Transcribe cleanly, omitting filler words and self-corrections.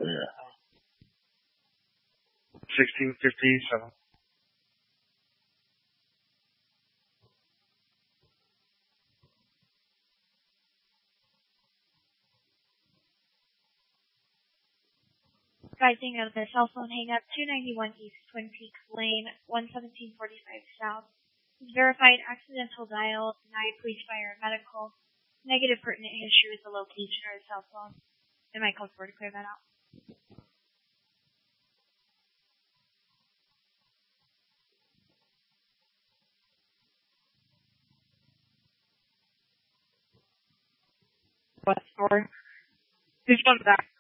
Yeah. 1657. Rising of the cell phone hang up 291 East Twin Peaks Lane, 11745 South. Verified accidental dial, denied police fire and medical. Negative pertinent issue is the location of the cell phone. Am I comfortable to clear that out? What for? Who's one back?